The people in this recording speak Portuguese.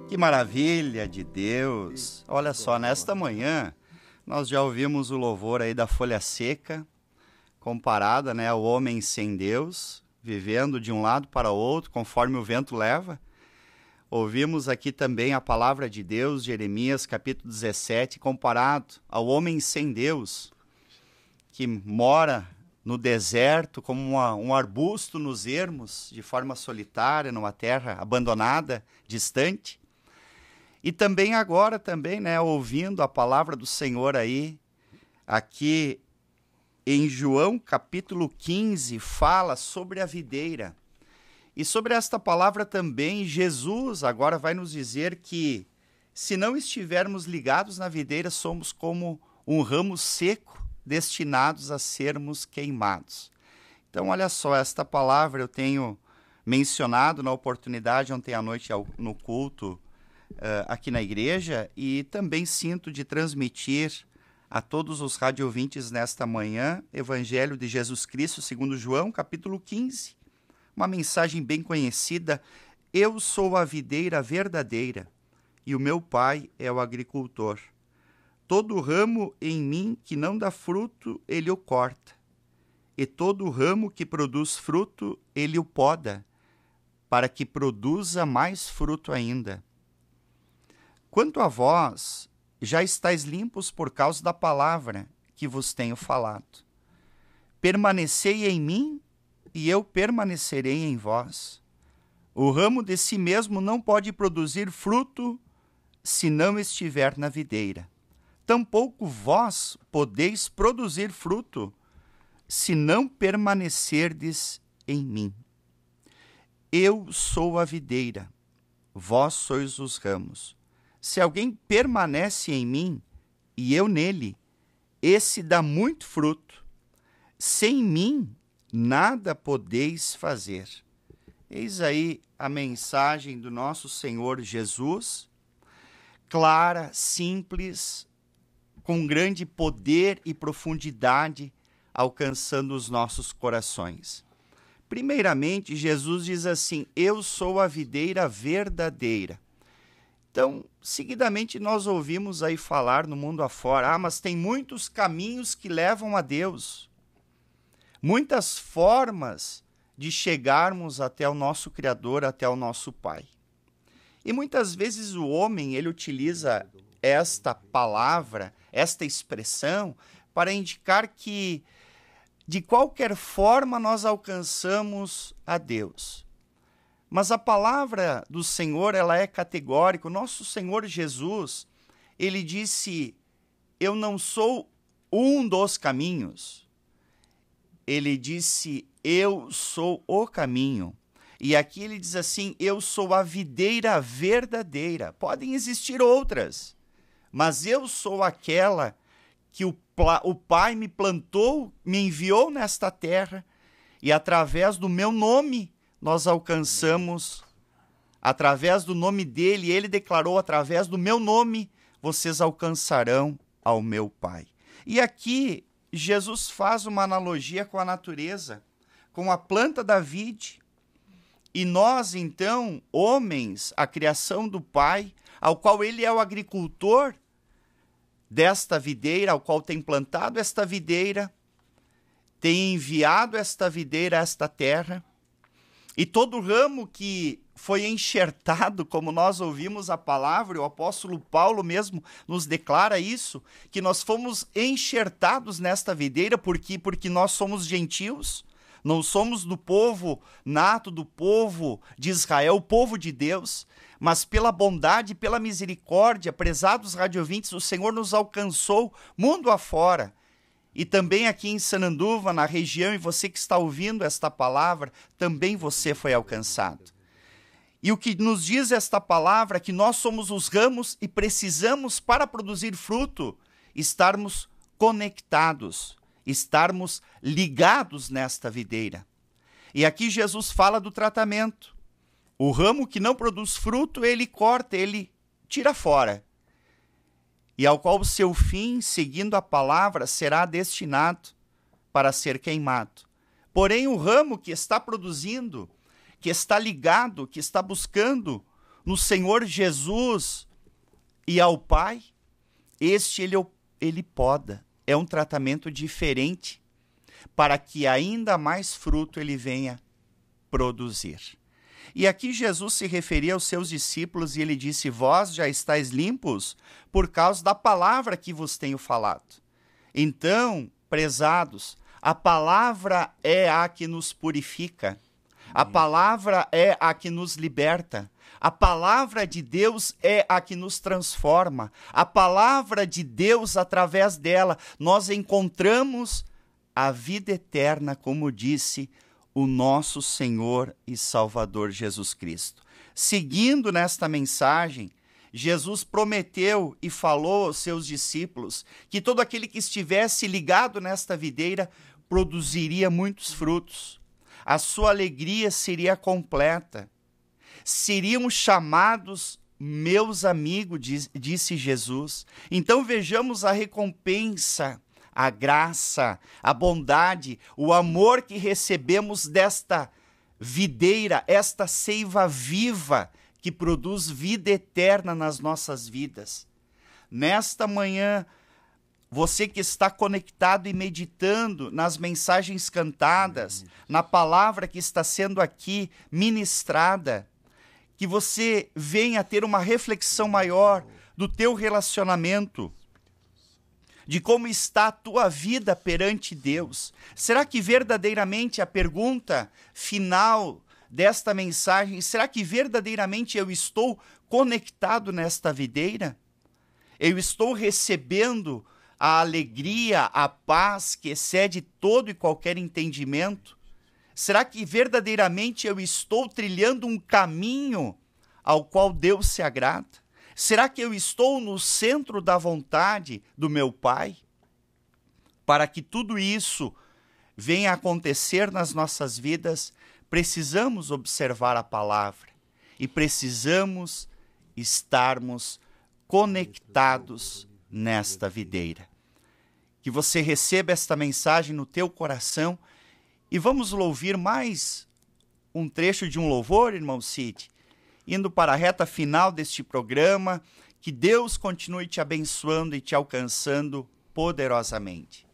Que maravilha de Deus! Olha só, nesta manhã nós já ouvimos o louvor aí da folha seca, comparada, né, ao homem sem Deus, vivendo de um lado para o outro, conforme o vento leva. Ouvimos aqui também a palavra de Deus, Jeremias capítulo 17, comparado ao homem sem Deus, que mora no deserto como um arbusto nos ermos, de forma solitária, numa terra abandonada, distante. E também agora, né, ouvindo a palavra do Senhor aí, aqui em João capítulo 15, fala sobre a videira. E sobre esta palavra também, Jesus agora vai nos dizer que se não estivermos ligados na videira, somos como um ramo seco, destinados a sermos queimados. Então, olha só, esta palavra eu tenho mencionado na oportunidade ontem à noite no culto aqui na igreja, e também sinto de transmitir a todos os radiovintes nesta manhã, Evangelho de Jesus Cristo segundo João, capítulo 15, uma mensagem bem conhecida: eu sou a videira verdadeira e o meu Pai é o agricultor. Todo ramo em mim que não dá fruto, ele o corta, e todo ramo que produz fruto, ele o poda, para que produza mais fruto ainda. Quanto a vós, já estáis limpos por causa da palavra que vos tenho falado. Permanecei em mim, e eu permanecerei em vós. O ramo de si mesmo não pode produzir fruto se não estiver na videira. Tampouco vós podeis produzir fruto se não permanecerdes em mim. Eu sou a videira, vós sois os ramos. Se alguém permanece em mim e eu nele, esse dá muito fruto. Sem mim, nada podeis fazer. Eis aí a mensagem do nosso Senhor Jesus, clara, simples, com grande poder e profundidade, alcançando os nossos corações. Primeiramente, Jesus diz assim: eu sou a videira verdadeira. Então, seguidamente nós ouvimos aí falar no mundo afora: mas tem muitos caminhos que levam a Deus, muitas formas de chegarmos até o nosso Criador, até o nosso Pai. E muitas vezes o homem, ele utiliza esta palavra, esta expressão, para indicar que de qualquer forma nós alcançamos a Deus. Mas a palavra do Senhor, ela é categórica. O nosso Senhor Jesus, ele disse: eu não sou um dos caminhos. Ele disse: eu sou o caminho. E aqui ele diz assim: eu sou a videira verdadeira. Podem existir outras, mas eu sou aquela que o Pai me plantou, me enviou nesta terra, e através do meu nome nós alcançamos, através do nome dele, ele declarou: através do meu nome vocês alcançarão ao meu Pai. E aqui Jesus faz uma analogia com a natureza, com a planta da vide, e nós então, homens, a criação do Pai, ao qual ele é o agricultor desta videira, ao qual tem plantado esta videira, tem enviado esta videira a esta terra. E todo ramo que foi enxertado, como nós ouvimos a palavra, o apóstolo Paulo mesmo nos declara isso, que nós fomos enxertados nesta videira porque nós somos gentios, não somos do povo nato, do povo de Israel, o povo de Deus, mas pela bondade e pela misericórdia, prezados radiovintes, o Senhor nos alcançou mundo afora. E também aqui em Sananduva, na região, e você que está ouvindo esta palavra, também você foi alcançado. E o que nos diz esta palavra é que nós somos os ramos e precisamos, para produzir fruto, estarmos conectados, estarmos ligados nesta videira. E aqui Jesus fala do tratamento. O ramo que não produz fruto, ele corta, ele tira fora. E ao qual o seu fim, seguindo a palavra, será destinado para ser queimado. Porém, o ramo que está produzindo, que está ligado, que está buscando no Senhor Jesus e ao Pai, ele poda. É um tratamento diferente para que ainda mais fruto ele venha produzir. E aqui Jesus se referia aos seus discípulos e ele disse: vós já estáis limpos por causa da palavra que vos tenho falado. Então, prezados, a palavra é a que nos purifica, a palavra é a que nos liberta, a palavra de Deus é a que nos transforma, a palavra de Deus, através dela, nós encontramos a vida eterna, como disse o nosso Senhor e Salvador Jesus Cristo. Seguindo nesta mensagem, Jesus prometeu e falou aos seus discípulos que todo aquele que estivesse ligado nesta videira produziria muitos frutos. A sua alegria seria completa. Seriam chamados meus amigos, disse Jesus. Então vejamos a recompensa, a graça, a bondade, o amor que recebemos desta videira, esta seiva viva que produz vida eterna nas nossas vidas. Nesta manhã, você que está conectado e meditando nas mensagens cantadas, na palavra que está sendo aqui ministrada, que você venha ter uma reflexão maior do teu relacionamento, de como está a tua vida perante Deus. Será que verdadeiramente, a pergunta final desta mensagem, será que verdadeiramente eu estou conectado nesta videira? Eu estou recebendo a alegria, a paz que excede todo e qualquer entendimento? Será que verdadeiramente eu estou trilhando um caminho ao qual Deus se agrada? Será que eu estou no centro da vontade do meu Pai? Para que tudo isso venha a acontecer nas nossas vidas, precisamos observar a palavra e precisamos estarmos conectados nesta videira. Que você receba esta mensagem no teu coração e vamos ouvir mais um trecho de um louvor, irmão Cid, indo para a reta final deste programa. Que Deus continue te abençoando e te alcançando poderosamente.